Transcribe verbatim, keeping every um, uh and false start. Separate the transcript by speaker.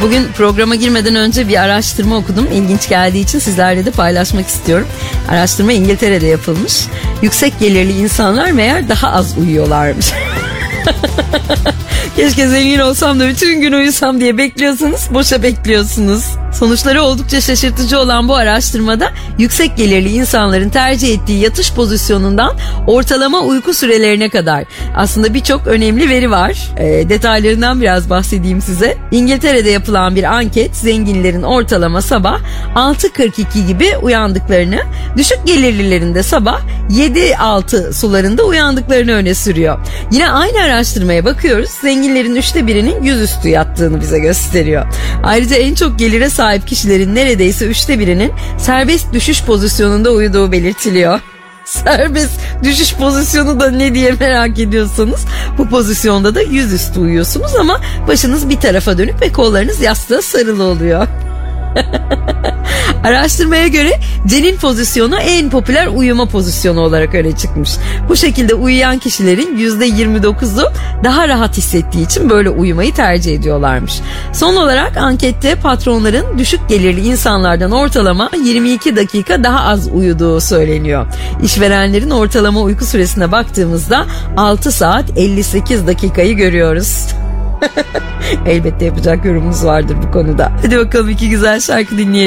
Speaker 1: Bugün programa girmeden önce bir araştırma okudum. İlginç geldiği için sizlerle de paylaşmak istiyorum. Araştırma İngiltere'de yapılmış. Yüksek gelirli insanlar meğer daha az uyuyorlarmış. Keşke zengin olsam da bütün gün uyusam diye bekliyorsunuz, boşa bekliyorsunuz. Sonuçları oldukça şaşırtıcı olan bu araştırmada yüksek gelirli insanların tercih ettiği yatış pozisyonundan ortalama uyku sürelerine kadar aslında birçok önemli veri var. E, detaylarından biraz bahsedeyim size. İngiltere'de yapılan bir anket zenginlerin ortalama sabah altı kırk iki gibi uyandıklarını, düşük gelirlilerin de sabah yedi altı sularında uyandıklarını öne sürüyor. Yine aynı araştırmaya bakıyoruz. Zenginlerin üçte birinin yüzüstü yattığını bize gösteriyor. Ayrıca en çok gelire sahip kişilerin neredeyse üçte birinin serbest düşüş pozisyonunda uyuduğu belirtiliyor. Serbest düşüş pozisyonu da ne diye merak ediyorsanız, bu pozisyonda da yüzüstü uyuyorsunuz ama başınız bir tarafa dönük ve kollarınız yastığa sarılı oluyor. Araştırmaya göre cenin pozisyonu en popüler uyuma pozisyonu olarak öne çıkmış. Bu şekilde uyuyan kişilerin yüzde yirmi dokuzu daha rahat hissettiği için böyle uyumayı tercih ediyorlarmış. Son olarak ankette patronların düşük gelirli insanlardan ortalama yirmi iki dakika daha az uyuduğu söyleniyor. İşverenlerin ortalama uyku süresine baktığımızda altı saat elli sekiz dakikayı görüyoruz. Elbette yapacak yorumumuz vardır bu konuda. Hadi bakalım iki güzel şarkı dinleyelim.